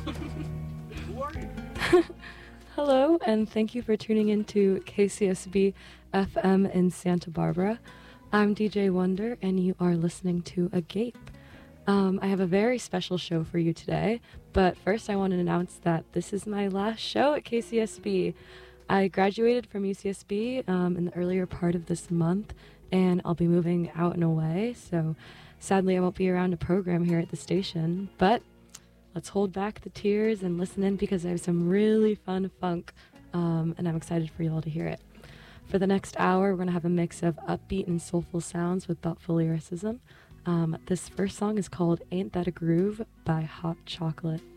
Who are you? Hello, and thank you for tuning in to KCSB FM in Santa Barbara. I'm DJ Wonder, and you are listening to Agape. I have a very special show for you today, but first I want to announce that this is my last show at KCSB. I graduated from UCSB in the earlier part of this month, and I'll be moving out and away, so sadly I won't be around to program here at the station, but let's hold back the tears and listen in because I have some really fun funk, and I'm excited for you all to hear it. For the next hour, we're going to have a mix of upbeat and soulful sounds with thoughtful lyricism. This first song is called Ain't That a Groove by Hot Chocolate.